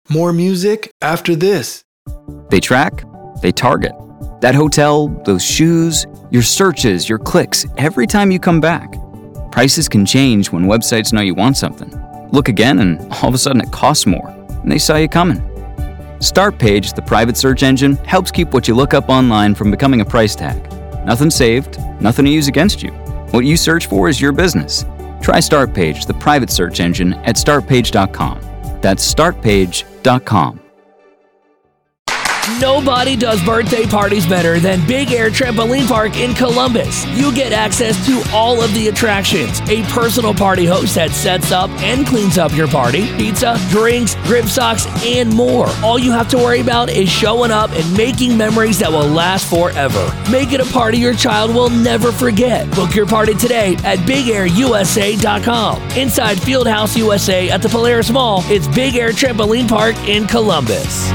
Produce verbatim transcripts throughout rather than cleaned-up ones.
More music after this. They track, they target. That hotel, those shoes, your searches, your clicks, every time you come back. Prices can change when websites know you want something. Look again and all of a sudden it costs more, and they saw you coming. Startpage, the private search engine, helps keep what you look up online from becoming a price tag. Nothing saved, nothing to use against you. What you search for is your business. Try Startpage, the private search engine, at startpage dot com. That's startpage dot com. Nobody does birthday parties better than Big Air Trampoline Park in Columbus. You get access to all of the attractions, a personal party host that sets up and cleans up your party, pizza, drinks, grip socks, and more. All you have to worry about is showing up and making memories that will last forever. Make it a party your child will never forget. Book your party today at big air u s a dot com. Inside Fieldhouse U S A at the Polaris Mall, it's Big Air Trampoline Park in Columbus.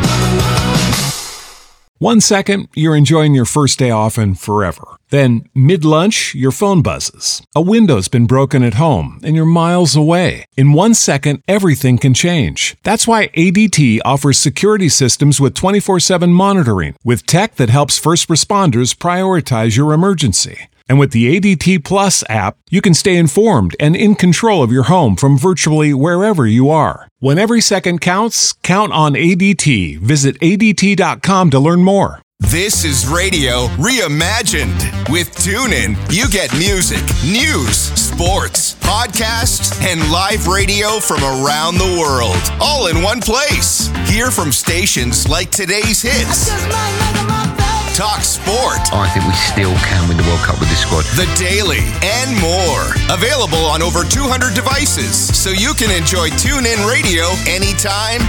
One second, you're enjoying your first day off and forever. Then, mid-lunch, your phone buzzes. A window's been broken at home, and you're miles away. In one second, everything can change. That's why A D T offers security systems with twenty-four seven monitoring, with tech that helps first responders prioritize your emergency. And with the A D T Plus app, you can stay informed and in control of your home from virtually wherever you are. When every second counts, count on A D T. Visit A D T dot com to learn more. This is radio reimagined. With TuneIn, you get music, news, sports, podcasts, and live radio from around the world, all in one place. Hear from stations like today's hits. Talk sport. I think we still can win the World Cup with this squad. The Daily and more. Available on over two hundred devices, so you can enjoy TuneIn Radio anytime,